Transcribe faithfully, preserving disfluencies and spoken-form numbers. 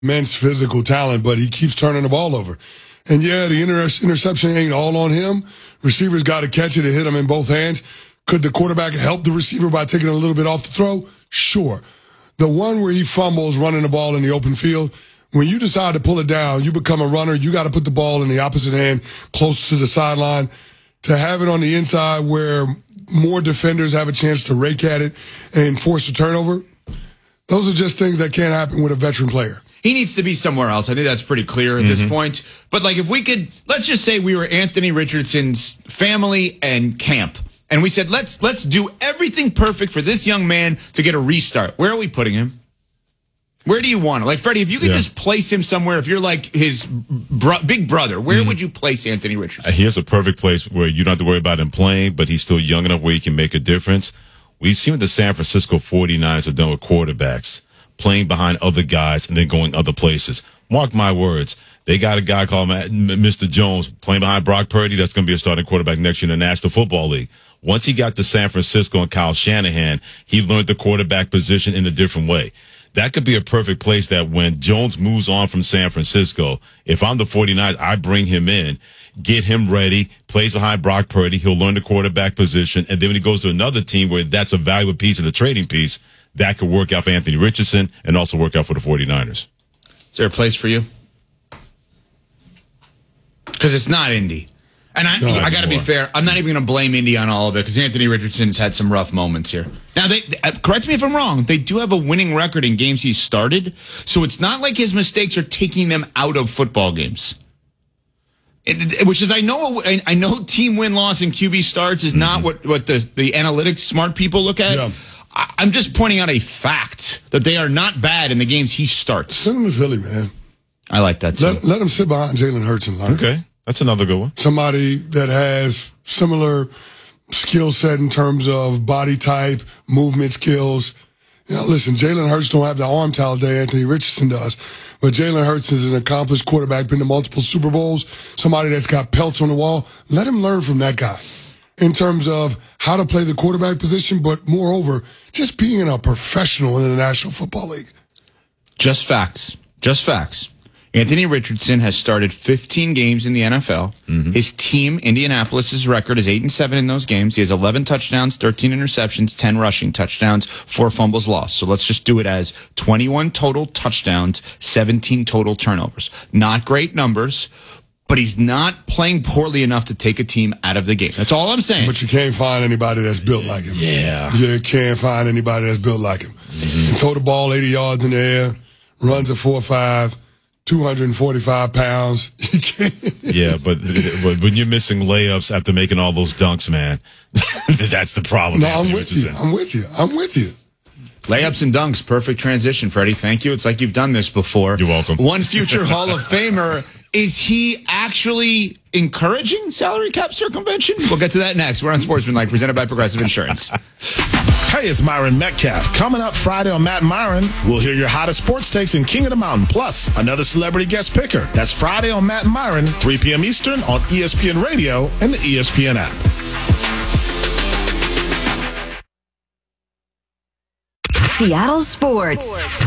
immense physical talent, but he keeps turning the ball over. And yeah, the inter- interception ain't all on him. Receivers got to catch it and hit him in both hands. Could the quarterback help the receiver by taking a little bit off the throw? Sure. The one where he fumbles running the ball in the open field, when you decide to pull it down, you become a runner. You got to put the ball in the opposite hand, close to the sideline. To have it on the inside where more defenders have a chance to rake at it and force a turnover, those are just things that can't happen with a veteran player. He needs to be somewhere else. I think that's pretty clear at mm-hmm. this point. But, like, if we could, let's just say we were Anthony Richardson's family and camp, and we said, let's let's do everything perfect for this young man to get a restart. Where are we putting him? Where do you want him? Like, Freddie, if you could yeah. just place him somewhere, if you're like his bro- big brother, where mm-hmm. would you place Anthony Richardson? Here's a perfect place where you don't have to worry about him playing, but he's still young enough where he can make a difference. We've seen what the San Francisco forty-niners have done with quarterbacks, playing behind other guys and then going other places. Mark my words. They got a guy called Mister Jones playing behind Brock Purdy. That's going to be a starting quarterback next year in the National Football League. Once he got to San Francisco and Kyle Shanahan, he learned the quarterback position in a different way. That could be a perfect place that when Jones moves on from San Francisco, if I'm the forty-niners, I bring him in, get him ready, plays behind Brock Purdy. He'll learn the quarterback position. And then when he goes to another team where that's a valuable piece of the trading piece, that could work out for Anthony Richardson and also work out for the forty-niners. Is there a place for you? Because it's not Indy. And I, I got to be fair, I'm not even going to blame Indy on all of it because Anthony Richardson's had some rough moments here. Now, they, uh, correct me if I'm wrong, they do have a winning record in games he's started, so it's not like his mistakes are taking them out of football games. It, it, which is, I know, I, I know team win-loss and Q B starts is mm-hmm. not what, what the, the analytics smart people look at. Yeah. I, I'm just pointing out a fact that they are not bad in the games he starts. Send him to Philly, man. I like that, too. Let, let him sit behind Jalen Hurts and learn. Okay. That's another good one. Somebody that has similar skill set in terms of body type, movement skills. You know, listen, Jalen Hurts don't have the arm talent that Anthony Richardson does, but Jalen Hurts is an accomplished quarterback, been to multiple Super Bowls, somebody that's got pelts on the wall. Let him learn from that guy in terms of how to play the quarterback position, but moreover, just being a professional in the National Football League. Just facts. Just facts. Anthony Richardson has started fifteen games in the N F L. Mm-hmm. His team, Indianapolis' record is eight and seven in those games. He has eleven touchdowns, thirteen interceptions, ten rushing touchdowns, four fumbles lost. So let's just do it as twenty-one total touchdowns, seventeen total turnovers. Not great numbers, but he's not playing poorly enough to take a team out of the game. That's all I'm saying. But you can't find anybody that's built like him. Yeah. You can't find anybody that's built like him. Mm-hmm. And throw the ball eighty yards in the air, runs a four five. two hundred forty-five pounds. You can't. Yeah, but, but when you're missing layups after making all those dunks, man, that's the problem. No, I'm with you. I'm with you. I'm with you. Layups and dunks, perfect transition, Freddie. Thank you. It's like you've done this before. You're welcome. One future Hall of Famer. Is he actually encouraging salary cap circumvention? We'll get to that next. We're on Sportsmanlike, presented by Progressive Insurance. Hey, it's Myron Metcalf. Coming up Friday on Matt and Myron, we'll hear your hottest sports takes in King of the Mountain, plus another celebrity guest picker. That's Friday on Matt and Myron, three p.m. Eastern on E S P N Radio and the E S P N app. Seattle Sports.